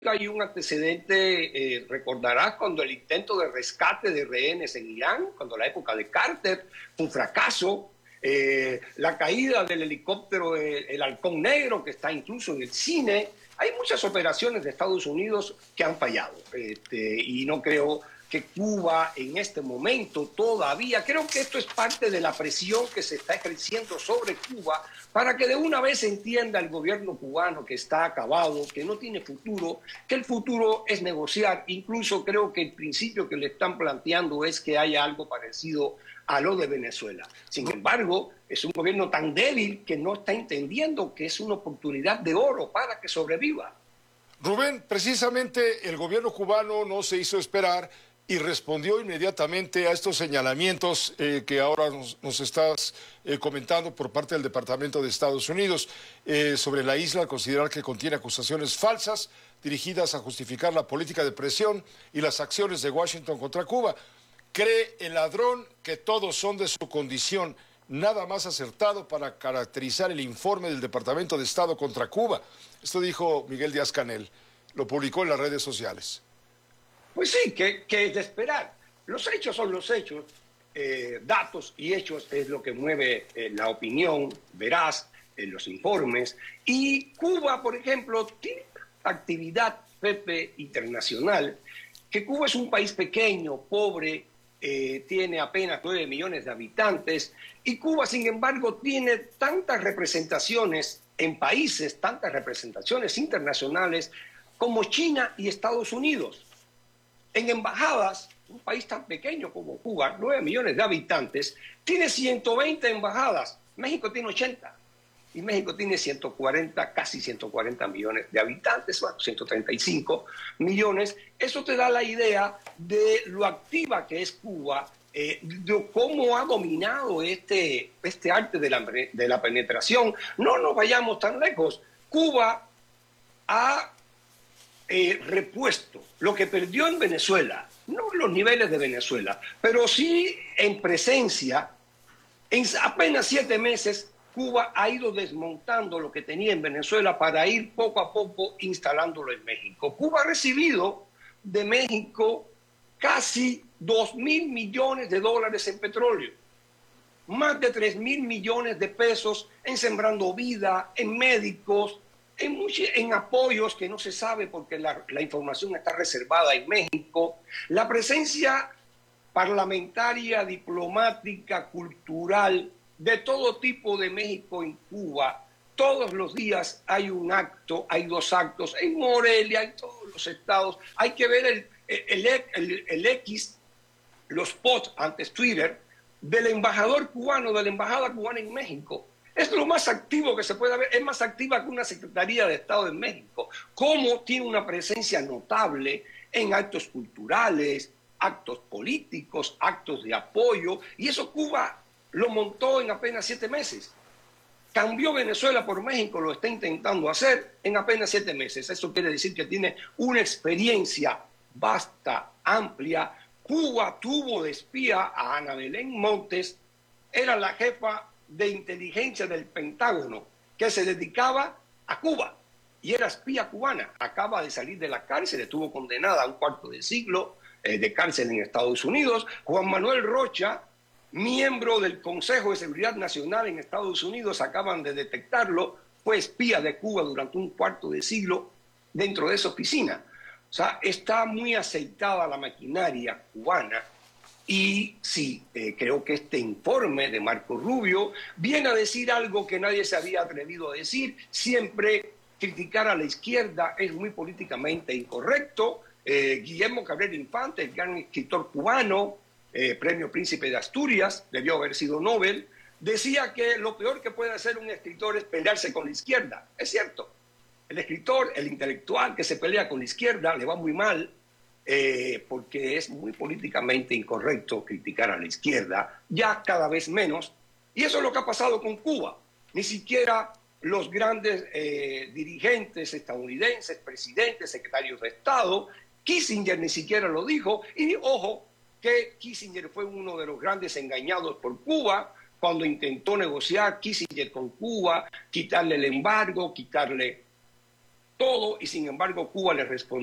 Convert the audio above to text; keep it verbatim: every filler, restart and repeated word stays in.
hay un antecedente, eh, recordarás cuando el intento de rescate de rehenes en Irán, cuando la época de Carter fue un fracaso, eh, la caída del helicóptero el, el Halcón Negro, que está incluso en el cine. Hay muchas operaciones de Estados Unidos que han fallado, este, y no creo que Cuba en este momento todavía, creo que esto es parte de la presión que se está ejerciendo sobre Cuba para que de una vez entienda el gobierno cubano que está acabado, que no tiene futuro, que el futuro es negociar. Incluso creo que el principio que le están planteando es que haya algo parecido a lo de Venezuela. Sin embargo, es un gobierno tan débil que no está entendiendo que es una oportunidad de oro para que sobreviva. Rubén, precisamente el gobierno cubano no se hizo esperar y respondió inmediatamente a estos señalamientos eh, que ahora nos, nos estás eh, comentando por parte del Departamento de Estados Unidos eh, sobre la isla, al considerar que contiene acusaciones falsas dirigidas a justificar la política de presión y las acciones de Washington contra Cuba. ¿Cree el ladrón que todos son de su condición? Nada más acertado para caracterizar el informe del Departamento de Estado contra Cuba. Esto dijo Miguel Díaz-Canel, lo publicó en las redes sociales. Pues sí, que, que es de esperar. Los hechos son los hechos, eh, datos y hechos es lo que mueve eh, la opinión veraz en los informes. Y Cuba, por ejemplo, tiene actividad, Pepe, internacional, que Cuba es un país pequeño, pobre, eh, tiene apenas nueve millones de habitantes, y Cuba, sin embargo, tiene tantas representaciones en países, tantas representaciones internacionales como China y Estados Unidos. En embajadas, un país tan pequeño como Cuba, nueve millones de habitantes, tiene ciento veinte embajadas. México tiene ochenta. Y México tiene ciento cuarenta, casi ciento cuarenta millones de habitantes, bueno, ciento treinta y cinco millones. Eso te da la idea de lo activa que es Cuba, eh, de cómo ha dominado este, este arte de la, de la penetración. No nos vayamos tan lejos. Cuba ha Eh, repuesto lo que perdió en Venezuela, no los niveles de Venezuela, pero sí en presencia. En apenas siete meses, Cuba ha ido desmontando lo que tenía en Venezuela para ir poco a poco instalándolo en México. Cuba ha recibido de México casi dos mil millones de dólares en petróleo, más de tres mil millones de pesos en Sembrando Vida, en médicos, En, mucho, en apoyos que no se sabe porque la, la información está reservada en México, la presencia parlamentaria, diplomática, cultural, de todo tipo de México en Cuba. Todos los días hay un acto, hay dos actos, en Morelia, en todos los estados. Hay que ver el, el, el, el, el X, los posts, antes Twitter, del embajador cubano, de la embajada cubana en México. Es lo más activo que se puede ver, es más activa que una Secretaría de Estado en México. Cómo tiene una presencia notable en actos culturales, actos políticos, actos de apoyo, y eso Cuba lo montó en apenas siete meses. Cambió Venezuela por México, lo está intentando hacer en apenas siete meses. Eso quiere decir que tiene una experiencia vasta, amplia. Cuba tuvo de espía a Ana Belén Montes, era la jefa de inteligencia del Pentágono, que se dedicaba a Cuba y era espía cubana. Acaba de salir de la cárcel, estuvo condenada a un cuarto de siglo eh, de cárcel en Estados Unidos. Juan Manuel Rocha, miembro del Consejo de Seguridad Nacional en Estados Unidos, acaban de detectarlo, fue espía de Cuba durante un cuarto de siglo dentro de esa oficina. O sea, está muy aceitada la maquinaria cubana. Y sí, eh, creo que este informe de Marco Rubio viene a decir algo que nadie se había atrevido a decir. Siempre criticar a la izquierda es muy políticamente incorrecto. Eh, Guillermo Cabrera Infante, el gran escritor cubano, eh, premio Príncipe de Asturias, debió haber sido Nobel, decía que lo peor que puede hacer un escritor es pelearse con la izquierda. Es cierto, el escritor, el intelectual que se pelea con la izquierda le va muy mal, Eh, porque es muy políticamente incorrecto criticar a la izquierda, ya cada vez menos, y eso es lo que ha pasado con Cuba. Ni siquiera los grandes eh, dirigentes estadounidenses, presidentes, secretarios de Estado, Kissinger ni siquiera lo dijo, y ojo que Kissinger fue uno de los grandes engañados por Cuba cuando intentó negociar Kissinger con Cuba, quitarle el embargo, quitarle todo y sin embargo Cuba le respondió.